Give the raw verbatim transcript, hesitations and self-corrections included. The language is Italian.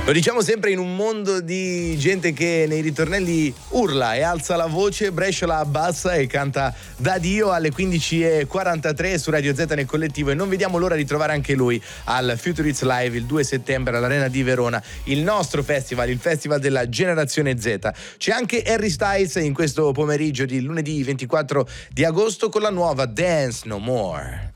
Lo diciamo sempre in un mondo di gente che nei ritornelli urla e alza la voce, Brescia la abbassa e canta da Dio alle quindici e quarantatré su Radio Z nel collettivo, e non vediamo l'ora di trovare anche lui al Futuriz Live il due settembre all'Arena di Verona, il nostro festival, il festival della generazione Z. C'è anche Harry Styles in questo pomeriggio di lunedì ventiquattro di agosto con la nuova Dance No More.